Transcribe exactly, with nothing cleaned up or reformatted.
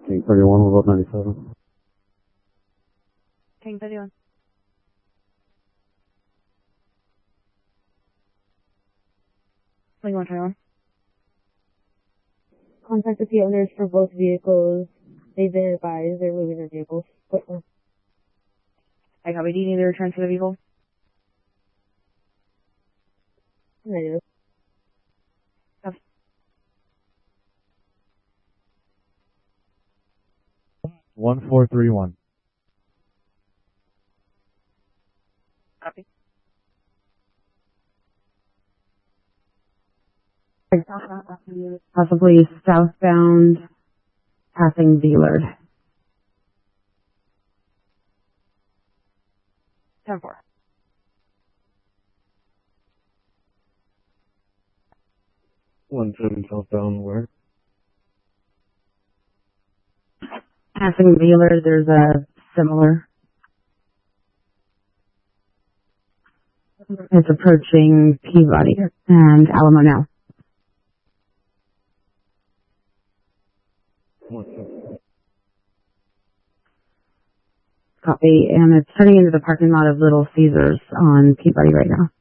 King thirty-one, what about ninety-seven? King thirty-one. twenty-one twenty-one. Contacted the owners for both vehicles. They've been advised they're moving their vehicles. Quickly. I copy. Do you need to return to the vehicle? Negative. Copy. one four three one. Copy. Possibly southbound, passing Vealard. ten four. one seven southbound, where? Passing Vealard, there's a similar. It's approaching Peabody and Alamo now. Copy, and it's turning into the parking lot of Little Caesars on Peabody right now.